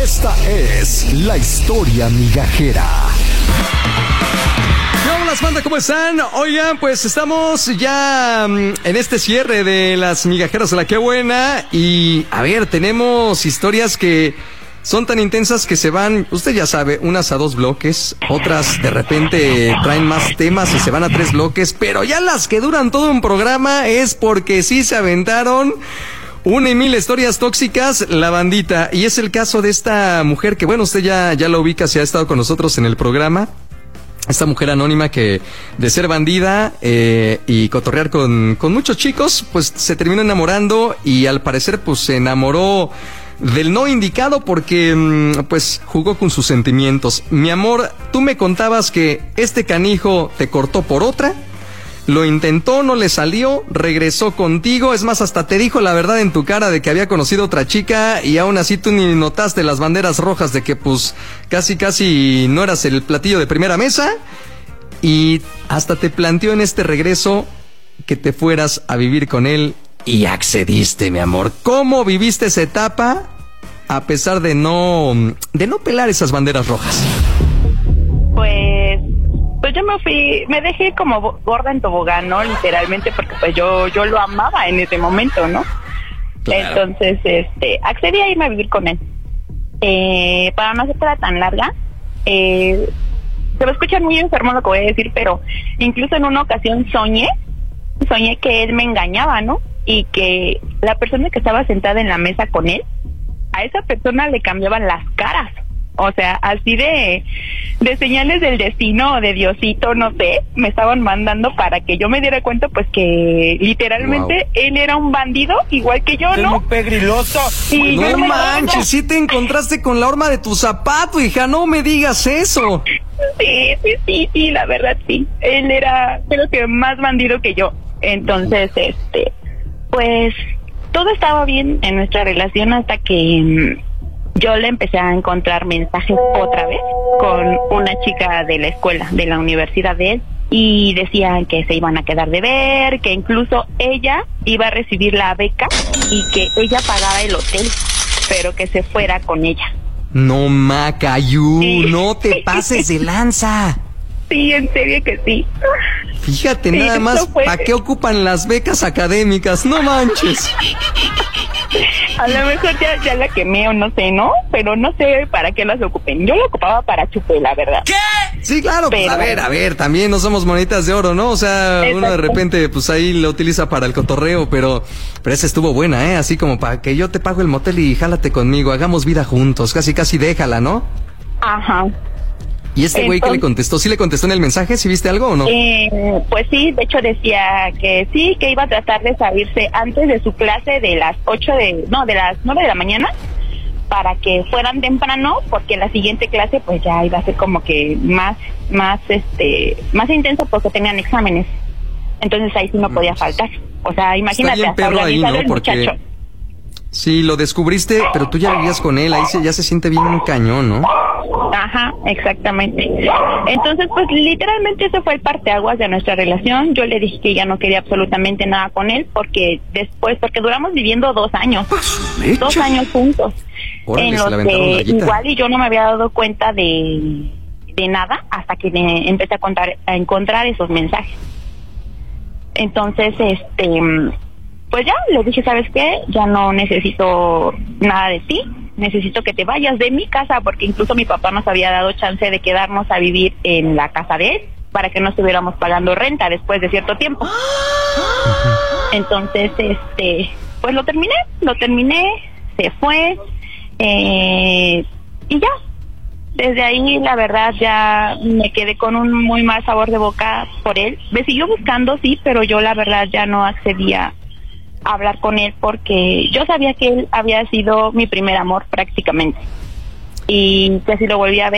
Esta es la historia migajera. Hola, banda, ¿cómo están? Oigan, pues estamos ya en este cierre de las migajeras de la Qué Buena. Y, a ver, tenemos historias que son tan intensas que se van, usted ya sabe, unas a 2 bloques, otras de repente traen más temas y se van a 3 bloques, pero ya las que duran todo un programa es porque sí se aventaron 1,000 historias tóxicas, la bandita. Y es el caso de esta mujer que, bueno, usted ya la ubica, si ha estado con nosotros en el programa. Esta mujer anónima que, de ser bandida y cotorrear con muchos chicos, pues se terminó enamorando y al parecer pues se enamoró del no indicado porque pues jugó con sus sentimientos. Mi amor, tú me contabas que este canijo te cortó por otra, lo intentó, no le salió, regresó contigo, es más, hasta te dijo la verdad en tu cara de que había conocido otra chica y aún así tú ni notaste las banderas rojas de que pues casi no eras el platillo de primera mesa y hasta te planteó en este regreso que te fueras a vivir con él y accediste, mi amor. ¿Cómo viviste esa etapa a pesar de no pelar esas banderas rojas? Pues yo me dejé como gorda en tobogán, ¿no? Literalmente, porque pues yo lo amaba en ese momento, ¿no? Claro. Entonces, accedí a irme a vivir con él. Para no hacértela tan larga, se va a escuchar muy enfermo lo que voy a decir, pero incluso en una ocasión soñé que él me engañaba, ¿no? Y que la persona que estaba sentada en la mesa con él, a esa persona le cambiaban las caras. O sea, así de señales del destino o de Diosito, no sé, me estaban mandando para que yo me diera cuenta, pues que literalmente él era un bandido, igual que yo, ¿no? Es muy peligroso. Y no manches, sí te encontraste con la horma de tu zapato, hija, no me digas eso. Sí, la verdad sí. Él era, creo que más bandido que yo. Entonces, pues todo estaba bien en nuestra relación hasta que yo le empecé a encontrar mensajes otra vez con una chica de la escuela, de la universidad de él, y decían que se iban a quedar de ver, que incluso ella iba a recibir la beca y que ella pagaba el hotel, pero que se fuera con ella. No, Macayú, sí. No te pases de lanza. Sí, en serio que sí. Fíjate, sí, nada más, ¿para qué ocupan las becas académicas? No manches. A lo mejor ya la quemé o no sé, ¿no? Pero no sé para qué las ocupen. Yo la ocupaba para chupé, la verdad. ¿Qué? Sí, claro, pero pues a ver, también no somos monitas de oro, ¿no? O sea, exacto. Uno de repente, pues ahí lo utiliza para el cotorreo, pero esa estuvo buena, ¿eh? Así como para que yo te pago el motel y jálate conmigo, hagamos vida juntos, casi déjala, ¿no? Ajá. ¿Y este güey qué le contestó? ¿Sí le contestó en el mensaje? ¿Sí viste algo o no? Pues sí, de hecho decía que sí, que iba a tratar de salirse antes de su clase de las 9 de la mañana, para que fueran temprano, porque la siguiente clase pues ya iba a ser como que más intenso porque tenían exámenes. Entonces ahí sí no podía faltar. O sea, imagínate, hasta organizado ahí, ¿no? El muchacho. Sí, lo descubriste, pero tú ya vivías con él, ahí ya se siente bien un cañón, ¿no? Ajá, exactamente. Entonces, pues literalmente ese fue el parteaguas de nuestra relación. Yo le dije que ya no quería absolutamente nada con él, porque duramos viviendo 2 años. 2 años juntos. Órale, en los que igual y yo no me había dado cuenta de nada hasta que empecé a encontrar esos mensajes. Entonces, pues ya le dije, ¿sabes qué? Ya no necesito nada de ti, necesito que te vayas de mi casa, porque incluso mi papá nos había dado chance de quedarnos a vivir en la casa de él para que no estuviéramos pagando renta después de cierto tiempo. Entonces, pues lo terminé, se fue, y ya. Desde ahí, la verdad, ya me quedé con un muy mal sabor de boca por él. Me siguió buscando, sí, pero yo la verdad ya no accedía a hablar con él porque yo sabía que él había sido mi primer amor prácticamente. Y que si lo volvía a ver